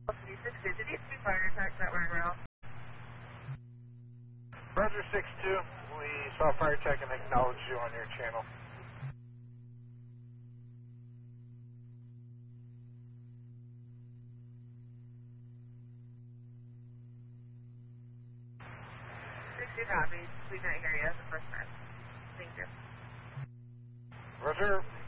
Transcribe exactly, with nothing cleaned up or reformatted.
six two, did you see fire attacks that were around? Roger six two, we saw fire tech and acknowledged you on your channel. six two copy, we can't hear you as the first time. Thank you. Roger.